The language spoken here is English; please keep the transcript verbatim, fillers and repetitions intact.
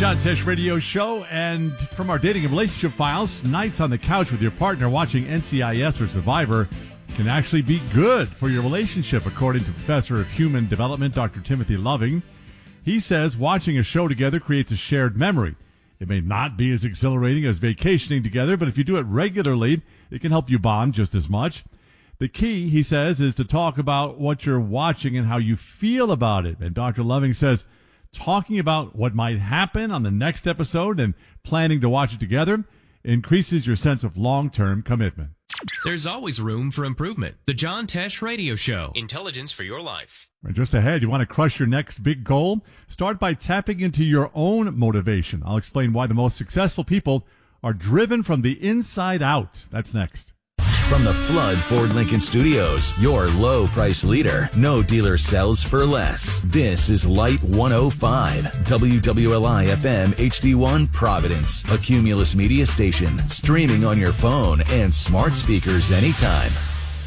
John Tesh Radio Show, and from our dating and relationship files, nights on the couch with your partner watching N C I S or Survivor can actually be good for your relationship, according to Professor of Human Development, Doctor Timothy Loving. He says watching a show together creates a shared memory. It may not be as exhilarating as vacationing together, but if you do it regularly, it can help you bond just as much. The key, he says, is to talk about what you're watching and how you feel about it. And Doctor Loving says talking about what might happen on the next episode and planning to watch it together increases your sense of long-term commitment. There's always room for improvement. The John Tesh Radio Show. Intelligence for your life. And just ahead, you want to crush your next big goal? Start by tapping into your own motivation. I'll explain why the most successful people are driven from the inside out. That's next. From the Flood Ford Lincoln Studios, your low price leader. No dealer sells for less. This is Light one oh five, W W L I F M H D one Providence, a Cumulus media station, streaming on your phone and smart speakers anytime.